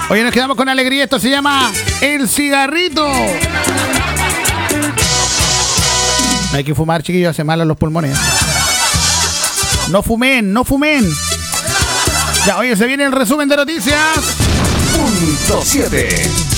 Hoy nos quedamos con alegría. Esto se llama El Cigarrito. No hay que fumar, chiquillos, hace mal a los pulmones. No fumen, no fumen. Ya, oye, se viene el resumen de noticias. Punto 7.